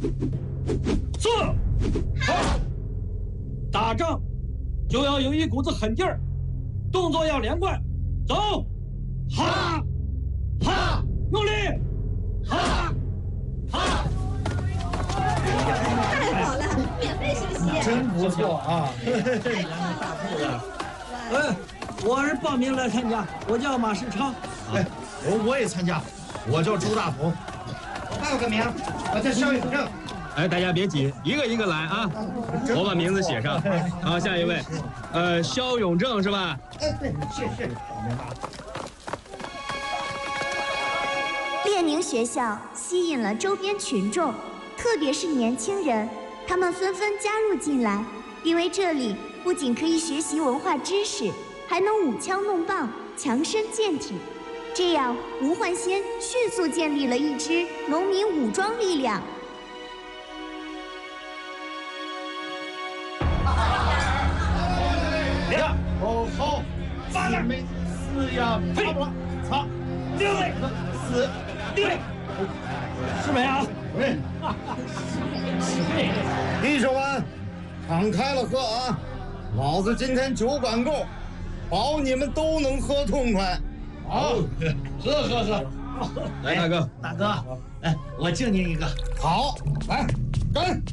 是。好。打仗就要有一股子狠劲儿，动作要连贯。走。哈。哈。用力。哈。哈。 太好了，免费实习， 真不错啊！ 大兔子，我是报名来参加，我叫马世昌。 哎，我也参加，我叫周大鹏。 我报个名，我叫肖永正。 哎，大家别急，一个一个来啊！我把名字写上。好，下一位，肖永正是吧？ 哎，对，是。 列宁学校吸引了周边群众，特别是年轻人，他们纷纷加入进来，因为这里不仅可以学习文化知识，还能舞枪弄棒，强身健体。这样，吴焕先迅速建立了一支农民武装力量。 呀，好， 发那没四呀， 呸， 擦， 六位， 四六位，是没啊？ 对。弟兄们，敞开了喝啊！老子今天酒管够，保你们都能喝痛快。 好，喝。 来，大哥， 大哥，哎，我敬您一个。 好，来，干！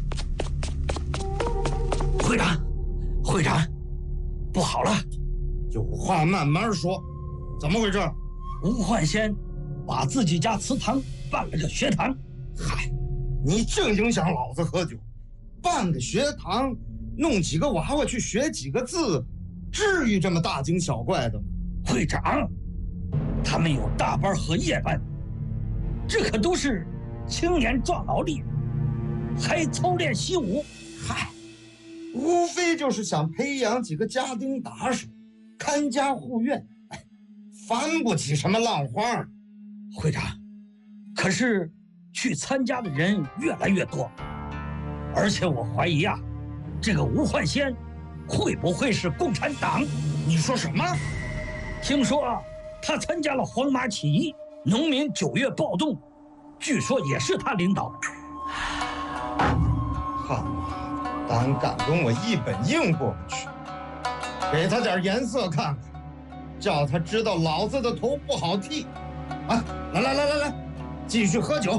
会长，不好了， 有话慢慢说，怎么回事？ 吴焕先把自己家祠堂办了个学堂。 嗨，你净影响老子喝酒，办个学堂，弄几个娃娃去学几个字，至于这么大惊小怪的吗？ 会长，他们有大班和夜班，这可都是青年壮劳力，还操练习武。 嗨，无非就是想培养几个家丁打手，看家护院，翻不起什么浪花。 会长，可是去参加的人越来越多，而且我怀疑啊，这个吴焕先会不会是共产党？ 你说什么？ 听说啊，他参加了黄马起义、农民9月暴动，据说也是他领导的。 好，胆敢跟我一本硬过不去，给他点颜色看看，叫他知道老子的头不好剃。啊，来，继续喝酒。